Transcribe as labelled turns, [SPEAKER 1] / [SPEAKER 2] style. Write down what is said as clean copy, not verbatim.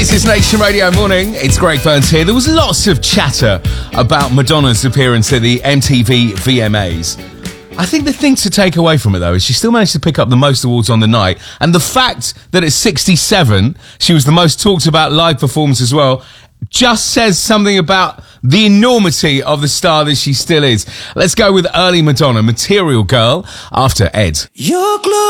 [SPEAKER 1] This is Nation Radio Morning. It's Greg Burns here. There was lots of chatter about Madonna's appearance at the MTV VMAs. I think the thing to take away from it, though, is she still managed to pick up the most awards on the night. And the fact that at 67, she was the most talked about live performance as well, just says something about the enormity of the star that she still is. Let's go with early Madonna, Material Girl, after Ed.
[SPEAKER 2] Your glory.